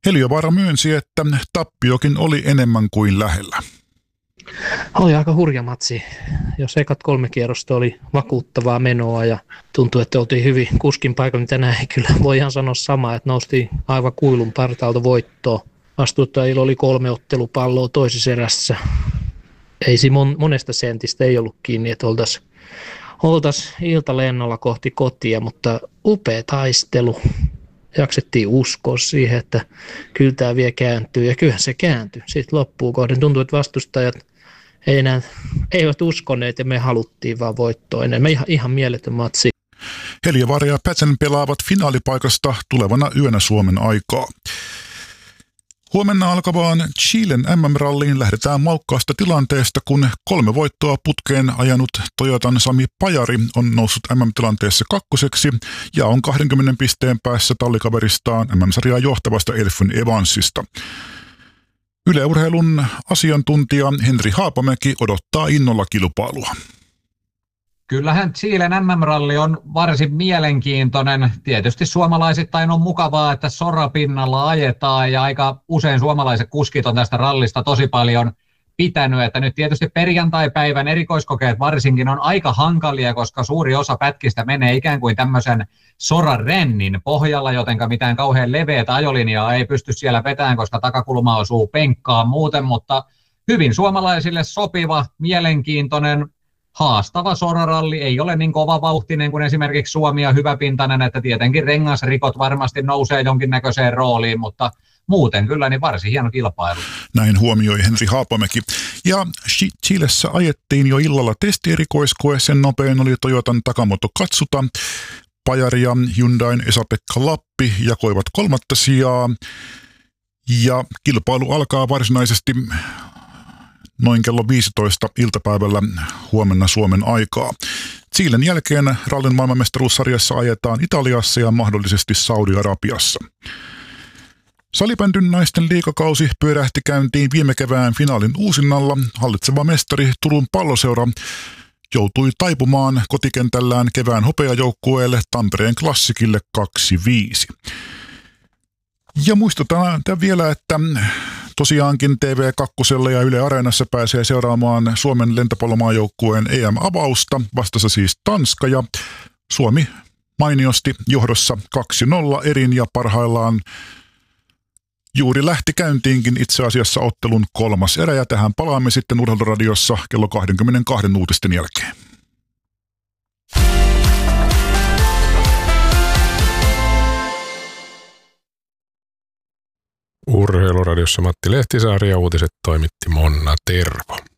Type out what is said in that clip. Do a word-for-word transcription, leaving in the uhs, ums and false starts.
Heliövaara myönsi, että tappiokin oli enemmän kuin lähellä. Oli aika hurja matsi. Jos ekat kolme kierrosta oli vakuuttavaa menoa ja tuntui, että oltiin hyvin kuskin paikalla, niin tänään ei kyllä voi ihan sanoa samaa, että noustiin aivan kuilun partaalta voittoon. Vastustajilla oli kolme ottelupalloa toisessa erässä. Ei siinä monesta sentistä ei ollut kiinni, että oltaisiin oltais iltalennolla kohti kotia, mutta upea taistelu. Jaksettiin uskoa siihen, että kyllä tämä vielä kääntyy, ja kyllähän se kääntyi. Sitten loppuun kohden tuntui, että vastustajat ei enää, eivät uskoneet, ja me haluttiin vaan voittoa enemmän. Ihan, ihan mieletön matsi. Heliövaara ja Pätsen pelaavat finaalipaikasta tulevana yönä Suomen aikaa. Huomenna alkavaan Chilen M M-ralliin lähdetään maukkaasta tilanteesta, kun kolme voittoa putkeen ajanut Toyotan Sami Pajari on noussut M M-tilanteessa kakkoseksi ja on kaksikymmentä pisteen päässä tallikaveristaan M M-sarjaa johtavasta Elfyn Evansista. Yle Urheilun asiantuntija Henri Haapamäki odottaa innolla kilpailua. Kyllähän Chilen M M-ralli on varsin mielenkiintoinen. Tietysti suomalaisittain on mukavaa, että sorapinnalla ajetaan ja aika usein suomalaiset kuskit on tästä rallista tosi paljon pitänyt. Että nyt tietysti perjantai-päivän erikoiskokeet varsinkin on aika hankalia, koska suuri osa pätkistä menee ikään kuin tämmöisen sorarennin pohjalla, jotenka mitään kauhean leveätä ajolinjaa ei pysty siellä vetämään, koska takakulma osuu penkkaan muuten, mutta hyvin suomalaisille sopiva, mielenkiintoinen, haastava soraralli, ei ole niin kova vauhtinen kuin esimerkiksi Suomi ja hyväpintainen, että tietenkin rengasrikot varmasti nousee jonkinnäköiseen rooliin, mutta muuten kyllä niin varsin hieno kilpailu. Näin huomioi Henri Haapamäki. Ja Chilessä ajettiin jo illalla testierikoiskoe, sen nopein oli Toyotan Takamoto Katsuta. Pajari ja Hyundain Esa-Pekka Lappi jakoivat kolmatta sijaa ja kilpailu alkaa varsinaisesti noin kello viisitoista iltapäivällä huomenna Suomen aikaa. Chilen jälkeen rallin maailmanmestaruussarjassa ajetaan Italiassa ja mahdollisesti Saudi-Arabiassa. Salibändyn naisten liigakausi pyörähti käyntiin viime kevään finaalin uusinnalla. Hallitseva mestari Turun Palloseura joutui taipumaan kotikentällään kevään hopeajoukkueelle Tampereen Klassikille kaksi viisi. Ja muistutan vielä, että tosiaankin T V kaksi ja Yle Areenassa pääsee seuraamaan Suomen lentopallomaajoukkueen E M-avausta. Vastassa siis Tanska ja Suomi mainiosti johdossa kaksi nolla erin ja parhaillaan juuri lähti käyntiinkin itse asiassa ottelun kolmas erä ja tähän palaamme sitten Urheiluradiossa kello kaksikymmentäkaksi uutisten jälkeen. Urheiluradiossa Matti Lehtisaari ja uutiset toimitti Monna Tervo.